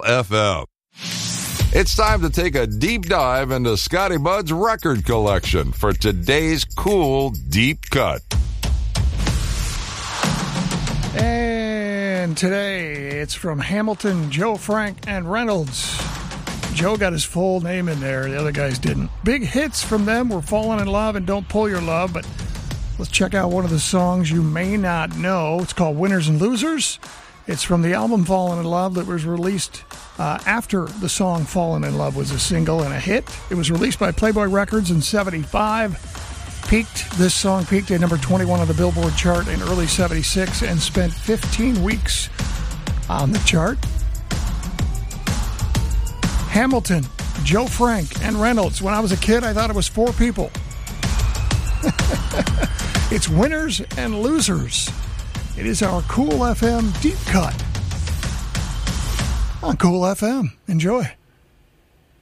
FM. It's time to take a deep dive into Scotty Bud's record collection for today's cool deep cut. And today it's from Hamilton, Joe, Frank, and Reynolds. Joe got his full name in there. The other guys didn't. Big hits from them were Falling in Love and Don't Pull Your Love, but let's check out one of the songs you may not know. It's called Winners and Losers. It's from the album Fallen in Love that was released after the song Fallen in Love was a single and a hit. It was released by Playboy Records in 75. This song peaked at number 21 on the Billboard chart in early 76 and spent 15 weeks on the chart. Hamilton, Joe, Frank, and Reynolds. When I was a kid, I thought it was 4 people. It's Winners and Losers. It is our Cool FM Deep Cut on Cool FM. Enjoy.